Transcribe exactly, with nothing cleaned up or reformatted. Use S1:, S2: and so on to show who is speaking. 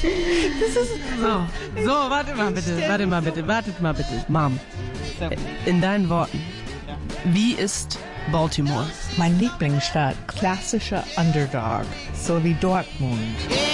S1: Das ist so. So, warte mal bitte, warte mal bitte, wartet mal bitte. Mom, in deinen Worten, wie ist Baltimore?
S2: Mein Lieblingsstadt, klassischer Underdog, so wie Dortmund.